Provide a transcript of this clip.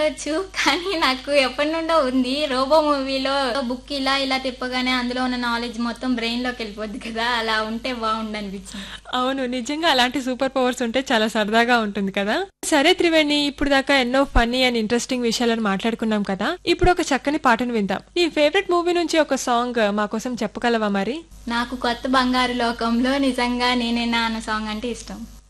ఉండొచ్చు. కానీ నాకు ఎప్పటి నుండో ఉంది. రోబో మూవీలో బుక్ ఇలా ఇలా తిప్పగానే అందులో ఉన్న నాలెడ్జ్ మొత్తం బ్రెయిన్ లోకి వెళ్ళిపోద్ది కదా, అలా ఉంటే బాగుండనిపించింది. అవును, నిజంగా అలాంటి సూపర్ పవర్స్ ఉంటే చాలా సరదాగా ఉంటుంది కదా. సరే త్రివేణి, ఇప్పుడు దాకా ఎన్నో ఫన్నీ అండ్ ఇంట్రెస్టింగ్ విషయాలను మాట్లాడుకున్నాం కదా. ఇప్పుడు ఒక చక్కని పాటను విందాం. నీ ఫేవరెట్ మూవీ నుంచి ఒక సాంగ్ మా కోసం చెప్పగలవా మరి? నాకు కొత్త బంగారు లోకంలో నిజంగా నేనేనా అన్న సాంగ్ అంటే ఇష్టం.